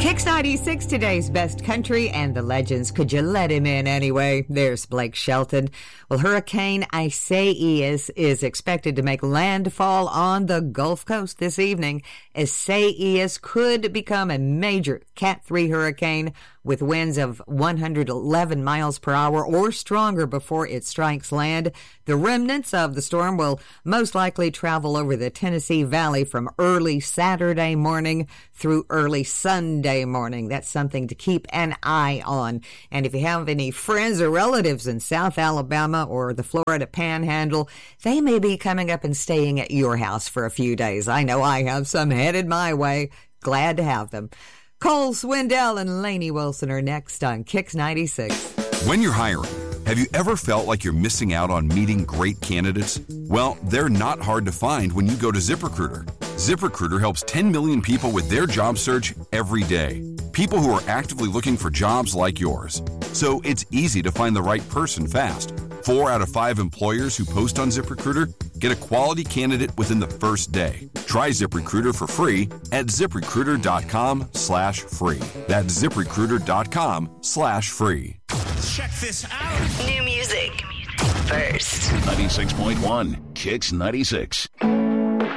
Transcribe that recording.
Kicks 96, today's best country and the legends. Could you let him in anyway? There's Blake Shelton. Well, Hurricane Isaias is expected to make landfall on the Gulf Coast this evening. Isaias could become a major Cat 3 hurricane with winds of 111 miles per hour or stronger before it strikes land. The remnants of the storm will most likely travel over the Tennessee Valley from early Saturday morning through early Sunday morning. That's something to keep an eye on. And if you have any friends or relatives in South Alabama or the Florida Panhandle, they may be coming up and staying at your house for a few days. I know I have some headed my way. Glad to have them. Cole Swindell and Lainey Wilson are next on Kicks 96. When you're hiring, have you ever felt like you're missing out on meeting great candidates? Well, they're not hard to find when you go to ZipRecruiter. ZipRecruiter helps 10 million people with their job search every day. People who are actively looking for jobs like yours. So it's easy to find the right person fast. 4 out of 5 employers who post on ZipRecruiter get a quality candidate within the first day. Try ZipRecruiter for free at ZipRecruiter.com/free. That's ZipRecruiter.com/free. Check this out. New music first. 96.1 Kicks 96.